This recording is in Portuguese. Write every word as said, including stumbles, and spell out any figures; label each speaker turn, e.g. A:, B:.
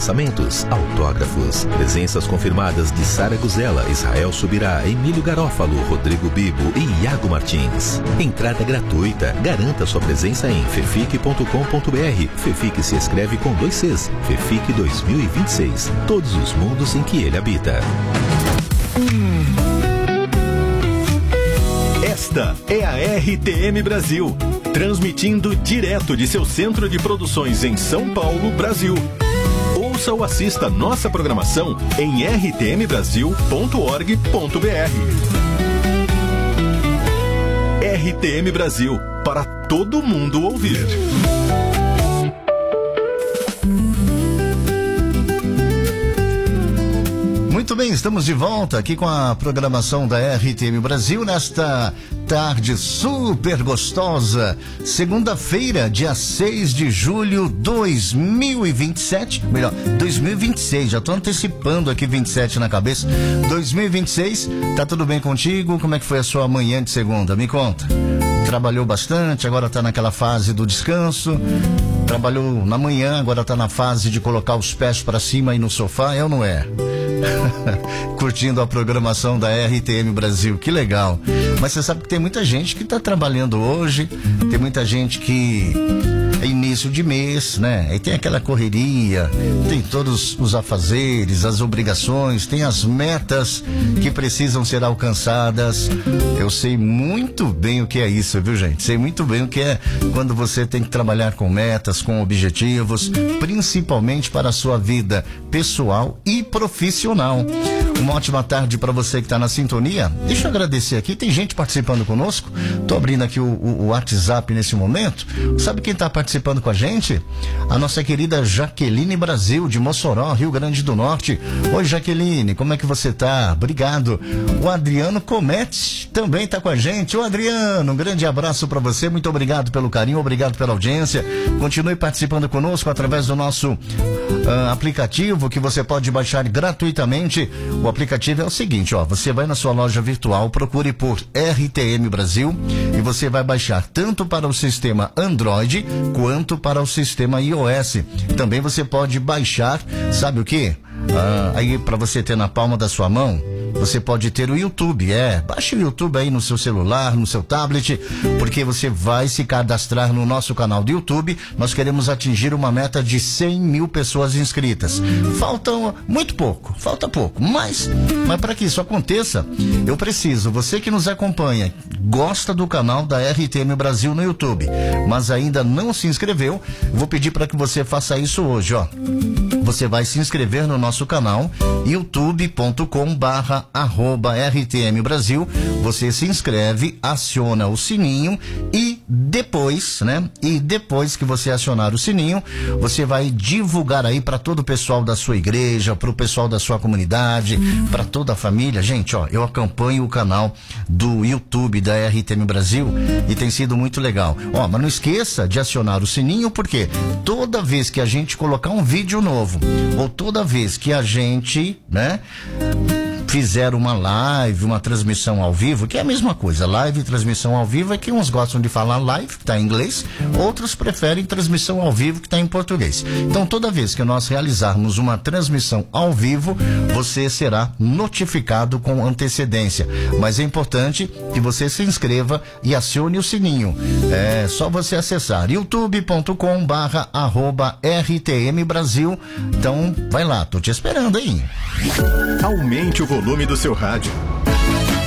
A: lançamentos, autógrafos, presenças confirmadas de Sara Guzela, Israel Subirá, Emílio Garófalo, Rodrigo Bibo e Iago Martins. Entrada gratuita. Garanta sua presença em fefic ponto com ponto br. Fefic se escreve com dois Cs. Fefic dois mil e vinte e seis. Todos os mundos em que ele habita.
B: Esta é a R T M Brasil, transmitindo direto de seu centro de produções em São Paulo, Brasil. Ouça ou assista nossa programação em r t m brasil ponto org ponto b r. R T M Brasil, para todo mundo ouvir.
C: Muito bem, estamos de volta aqui com a programação da R T M Brasil nesta tarde super gostosa, segunda-feira, dia seis de julho de dois mil e vinte e sete, melhor, dois mil e vinte e seis, já tô antecipando aqui vinte e sete na cabeça, dois mil e vinte e seis, tá tudo bem contigo? Como é que foi a sua manhã de segunda? Me conta. Trabalhou bastante, agora tá naquela fase do descanso, trabalhou na manhã, agora tá na fase de colocar os pés para cima aí no sofá, é ou não é? Curtindo a programação da R T M Brasil, que legal. Mas você sabe que tem muita gente que está trabalhando hoje, tem muita gente que é início de mês, né? Aí tem aquela correria, tem todos os afazeres, as obrigações, tem as metas que precisam ser alcançadas. Eu sei muito bem o que é isso, viu, gente? Sei muito bem o que é quando você tem que trabalhar com metas, com objetivos, principalmente para a sua vida pessoal e profissional. Uma ótima tarde para você que está na sintonia. Deixa eu agradecer aqui, tem gente participando conosco. Tô abrindo aqui o, o, o WhatsApp nesse momento. Sabe quem está participando com a gente? A nossa querida Jaqueline Brasil, de Mossoró, Rio Grande do Norte. Oi, Jaqueline, como é que você tá? Obrigado. O Adriano Comete também está com a gente. Ô, Adriano, um grande abraço para você. Muito obrigado pelo carinho, obrigado pela audiência. Continue participando conosco através do nosso uh, aplicativo, que você pode baixar gratuitamente. O aplicativo é o seguinte, ó, você vai na sua loja virtual, procure por R T M Brasil e você vai baixar tanto para o sistema Android quanto para o sistema iOS. Também você pode baixar, sabe o que? Ah, aí para você ter na palma da sua mão, você pode ter o YouTube, é, baixe o YouTube aí no seu celular, no seu tablet, porque você vai se cadastrar no nosso canal do YouTube. Nós queremos atingir uma meta de cem mil pessoas inscritas. Faltam muito pouco, falta pouco, mas, mas para que isso aconteça, eu preciso, você que nos acompanha, gosta do canal da R T M Brasil no YouTube, mas ainda não se inscreveu, vou pedir para que você faça isso hoje, ó. Você vai se inscrever no nosso canal youtube ponto com barra arroba R T M Brasil. Você se inscreve, aciona o sininho e depois, né? E depois que você acionar o sininho, você vai divulgar aí para todo o pessoal da sua igreja, para o pessoal da sua comunidade, para toda a família. Gente, ó, eu acompanho o canal do YouTube da R T M Brasil e tem sido muito legal. Ó, mas não esqueça de acionar o sininho, porque toda vez que a gente colocar um vídeo novo, ou toda vez que a gente, né, fizer uma live, uma transmissão ao vivo, que é a mesma coisa, live e transmissão ao vivo é que uns gostam de falar live, que está em inglês, outros preferem transmissão ao vivo, que está em português. Então, toda vez que nós realizarmos uma transmissão ao vivo, você será notificado com antecedência. Mas é importante que você se inscreva e acione o sininho. É só você acessar youtube ponto com barra arroba R T M Brasil. Então, vai lá, tô te esperando aí.
B: Aumente o volume do seu rádio.